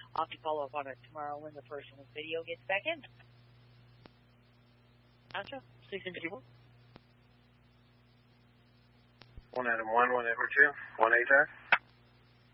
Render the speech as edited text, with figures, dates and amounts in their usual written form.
I'll have to follow up on it tomorrow when the person with video gets back in. Gotcha. 654. 1 Adam 1, 1 Edward 2, 1 ATAC.